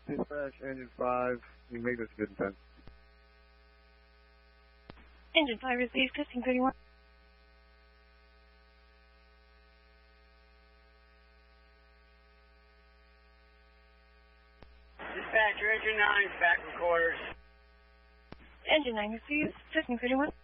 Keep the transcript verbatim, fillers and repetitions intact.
Dispatch, engine five, you make this good intent. Engine five receives testing thirty-one. Dispatcher, engine nine, back recorders. Engine nine receives testing thirty-one.